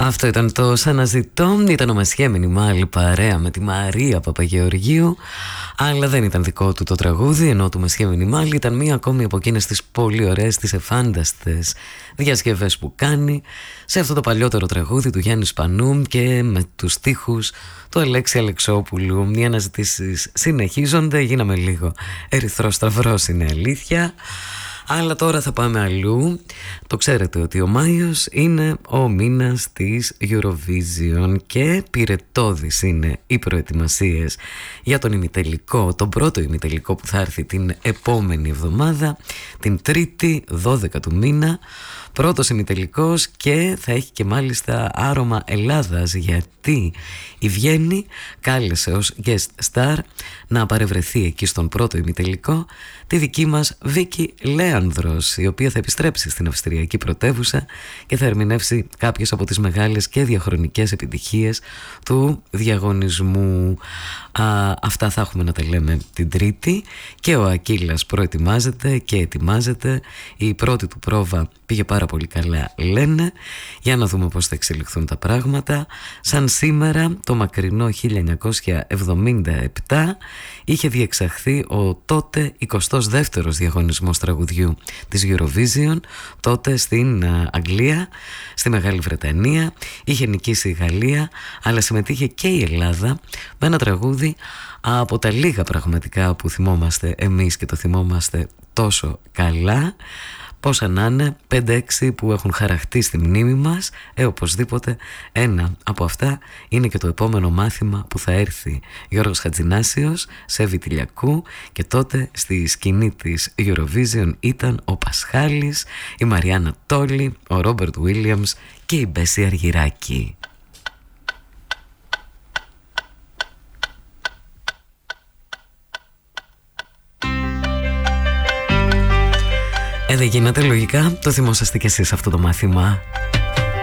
Αυτό ήταν το «Σ' αναζητώ». Ήταν ο Μεσχέ Μινιμάλη παρέα με τη Μαρία Παπαγεωργίου. Αλλά δεν ήταν δικό του το τραγούδι, ενώ του Μεσχέ Μινιμάλη ήταν μία ακόμη από εκείνες τις πολύ ωραίες, τις εφάνταστες διασκευές που κάνει σε αυτό το παλιότερο τραγούδι του Γιάννη Σπανού και με τους στίχους του Αλέξη Αλεξόπουλου. Οι αναζητήσεις συνεχίζονται, γίναμε λίγο ερυθρός σταυρός, είναι αλήθεια. Αλλά τώρα θα πάμε αλλού. Το ξέρετε ότι ο Μάιος είναι ο μήνας της Eurovision και πυρετώδης είναι οι προετοιμασίες για τον ημιτελικό, τον πρώτο ημιτελικό που θα έρθει την επόμενη εβδομάδα, την 3η 12 του μήνα. Πρώτος ημιτελικός και θα έχει και μάλιστα άρωμα Ελλάδας, γιατί η Βιέννη κάλεσε ως guest star να παρευρεθεί εκεί στον πρώτο ημιτελικό τη δική μας Βίκη Λέανδρος, η οποία θα επιστρέψει στην αυστριακή πρωτεύουσα και θα ερμηνεύσει κάποιες από τις μεγάλες και διαχρονικές επιτυχίες του διαγωνισμού. Αυτά θα έχουμε να τα λέμε την Τρίτη και ο Ακύλας προετοιμάζεται και ετοιμάζεται. Η πρώτη του πρόβα πήγε πάρα πολύ καλά, λένε. Για να δούμε πώς θα εξελιχθούν τα πράγματα. Σαν σήμερα το μακρινό 1977 είχε διεξαχθεί ο τότε 22ος διαγωνισμός τραγουδιού της Eurovision, τότε στην Αγγλία, στη Μεγάλη Βρετανία. Είχε νικήσει η Γαλλία, αλλά συμμετείχε και η Ελλάδα με ένα τραγούδι από τα λίγα πραγματικά που θυμόμαστε εμείς και το θυμόμαστε τόσο καλά. Πόσα να είναι, 5-6 που έχουν χαραχτεί στη μνήμη μας. Οπωσδήποτε ένα από αυτά είναι και το επόμενο μάθημα που θα έρθει. Γιώργος Χατζηνάσιος σε Βιτιλιακού, και τότε στη σκηνή της Eurovision ήταν ο Πασχάλης, η Μαριάννα Τόλη, ο Ρόμπερτ Βίλιαμς και η Μπέση Αργυράκη. Δεν γίνεται, λογικά το θυμόσαστε κι εσείς αυτό το μάθημα.